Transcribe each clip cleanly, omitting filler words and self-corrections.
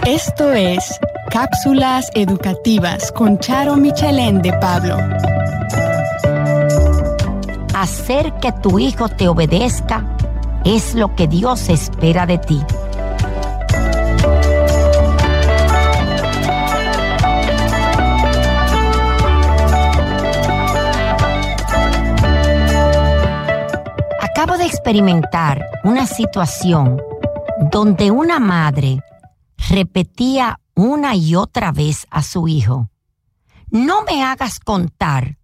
Esto es Cápsulas Educativas con Charo Michelén de Pablo. Hacer que tu hijo te obedezca es lo que Dios espera de ti. Acabo de experimentar una situación donde una madre repetía una y otra vez a su hijo: no me hagas contar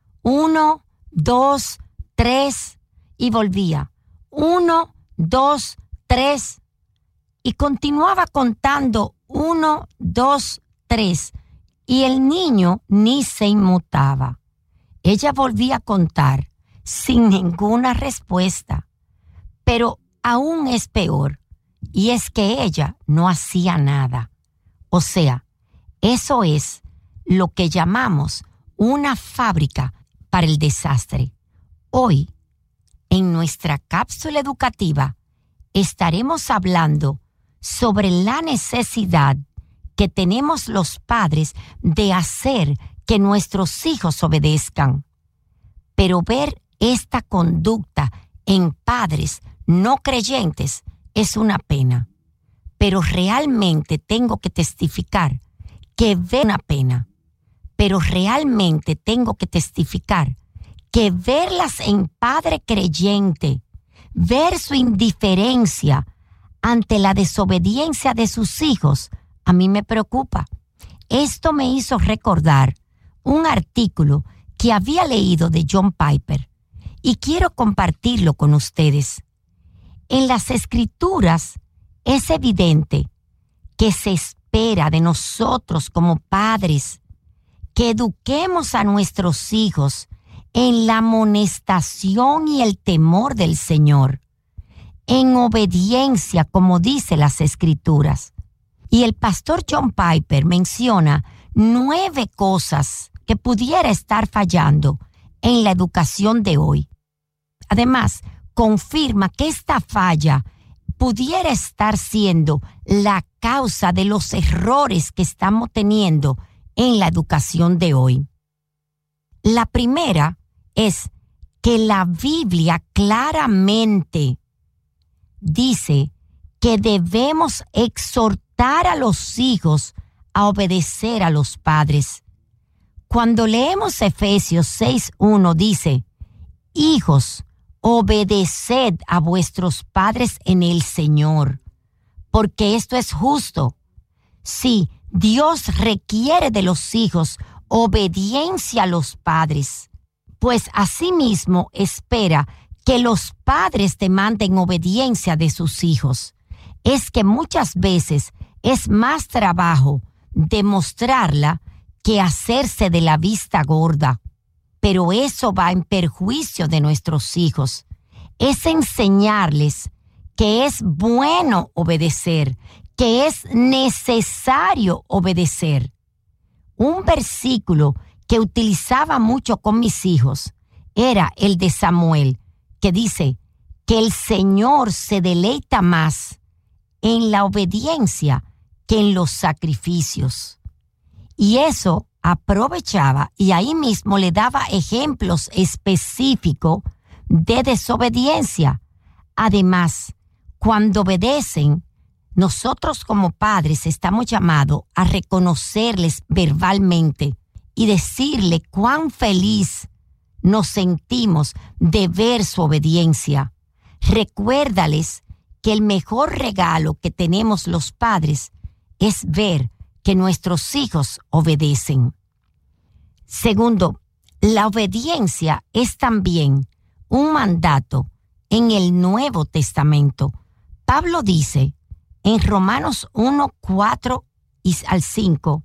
1, 2, 3, y volvía 1, 2, 3, y continuaba contando 1, 2, 3, y el niño ni se inmutaba. Ella volvía a contar sin ninguna respuesta, pero aún es peor, y es que ella no hacía nada. O sea, eso es lo que llamamos una fábrica para el desastre. Hoy, en nuestra cápsula educativa, estaremos hablando sobre la necesidad que tenemos los padres de hacer que nuestros hijos obedezcan. Pero ver esta conducta en padres no creyentes es una pena. Pero realmente tengo que testificar que ver una pena. Pero realmente tengo que testificar que verlas en padre creyente, ver su indiferencia ante la desobediencia de sus hijos, a mí me preocupa. Esto me hizo recordar un artículo que había leído de John Piper y quiero compartirlo con ustedes. En las Escrituras es evidente que se espera de nosotros como padres que eduquemos a nuestros hijos en la amonestación y el temor del Señor, en obediencia, como dice las Escrituras. Y el pastor John Piper menciona 9 cosas que pudiera estar fallando en la educación de hoy. Además, confirma que esta falla pudiera estar siendo la causa de los errores que estamos teniendo en la educación de hoy. La primera es que la Biblia claramente dice que debemos exhortar a los hijos a obedecer a los padres. Cuando leemos Efesios 6:1 dice: hijos, obedeced a vuestros padres en el Señor, porque esto es justo. Sí, Dios requiere de los hijos obediencia a los padres, pues asimismo espera que los padres demanden obediencia de sus hijos. Es que muchas veces es más trabajo demostrarla que hacerse de la vista gorda. Pero eso va en perjuicio de nuestros hijos. Es enseñarles que es bueno obedecer, que es necesario obedecer. Un versículo que utilizaba mucho con mis hijos era el de Samuel, que dice que el Señor se deleita más en la obediencia que en los sacrificios. Y eso aprovechaba y ahí mismo le daba ejemplos específicos de desobediencia. Además, cuando obedecen, nosotros como padres estamos llamados a reconocerles verbalmente y decirle cuán feliz nos sentimos de ver su obediencia. Recuérdales que el mejor regalo que tenemos los padres es ver que nuestros hijos obedecen. Segundo, la obediencia es también un mandato en el Nuevo Testamento. Pablo dice en Romanos 1, 4 y al 5,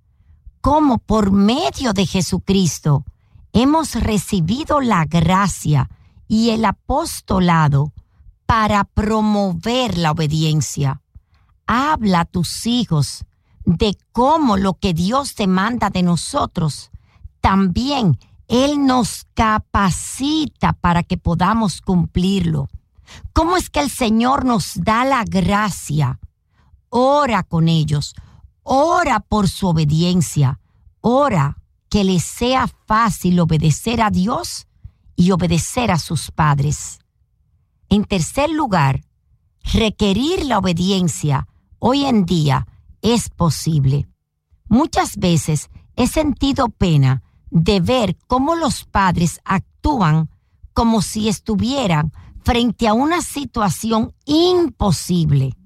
como por medio de Jesucristo hemos recibido la gracia y el apostolado para promover la obediencia. Habla a tus hijos de cómo lo que Dios demanda de nosotros, también Él nos capacita para que podamos cumplirlo. ¿Cómo es que el Señor nos da la gracia ora con ellos, ora por su obediencia, ora que les sea fácil obedecer a Dios y obedecer a sus padres. En tercer lugar, requerir la obediencia hoy en día es posible. Muchas veces he sentido pena de ver cómo los padres actúan como si estuvieran frente a una situación imposible,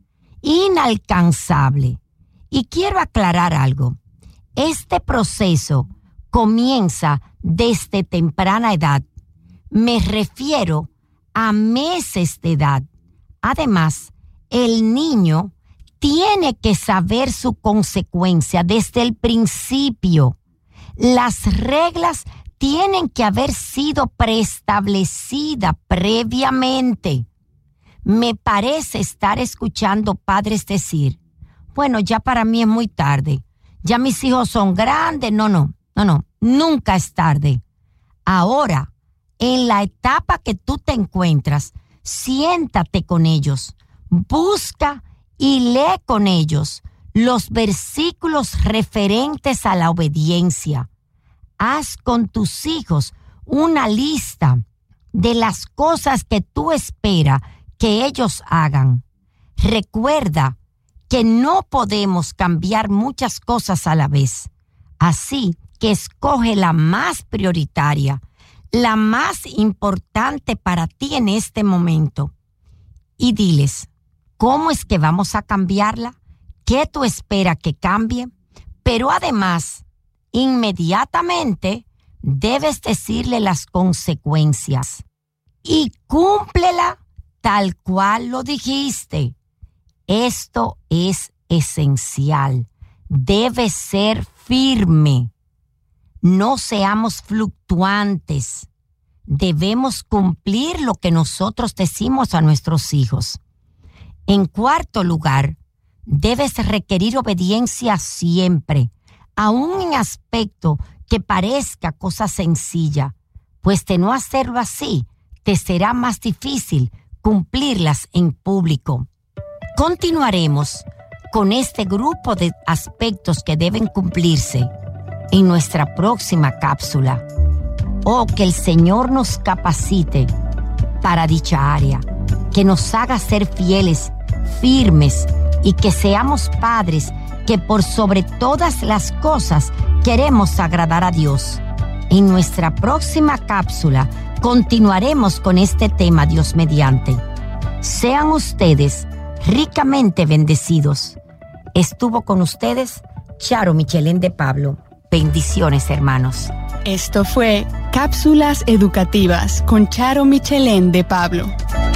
inalcanzable. Y quiero aclarar algo. Este proceso comienza desde temprana edad. Me refiero a meses de edad. Además, el niño tiene que saber su consecuencia desde el principio. Las reglas tienen que haber sido preestablecidas previamente. Me parece estar escuchando padres decir, bueno, ya para mí es muy tarde. Ya mis hijos son grandes. No, nunca es tarde. Ahora, en la etapa que tú te encuentras, siéntate con ellos, busca y lee con ellos los versículos referentes a la obediencia. Haz con tus hijos una lista de las cosas que tú esperas que ellos hagan. Recuerda que no podemos cambiar muchas cosas a la vez. Así que escoge la más prioritaria, la más importante para ti en este momento. Y diles, ¿cómo es que vamos a cambiarla? ¿Qué tú esperas que cambie? Pero además, inmediatamente debes decirle las consecuencias. Y cúmplela tal cual lo dijiste. Esto es esencial. Debe ser firme. No seamos fluctuantes. Debemos cumplir lo que nosotros decimos a nuestros hijos. En cuarto lugar, debes requerir obediencia siempre, aun en aspecto que parezca cosa sencilla, pues de no hacerlo así, te será más difícil cumplirlas en público. Continuaremos con este grupo de aspectos que deben cumplirse en nuestra próxima cápsula. Que el Señor nos capacite para dicha área, que nos haga ser fieles, firmes y que seamos padres que por sobre todas las cosas queremos agradar a Dios. En nuestra próxima cápsula continuaremos con este tema, Dios mediante. Sean ustedes ricamente bendecidos. Estuvo con ustedes Charo Michelén de Pablo. Bendiciones, hermanos. Esto fue Cápsulas Educativas con Charo Michelén de Pablo.